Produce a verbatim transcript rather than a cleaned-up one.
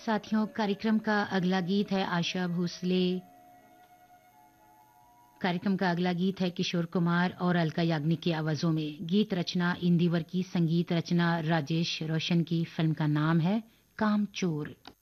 साथियों, कार्यक्रम का अगला गीत है आशा भोसले कार्यक्रम का अगला गीत है किशोर कुमार और अलका याग्निक की आवाजों में। गीत रचना इंदिवर की, संगीत रचना राजेश रोशन की। फिल्म का नाम है कामचोर।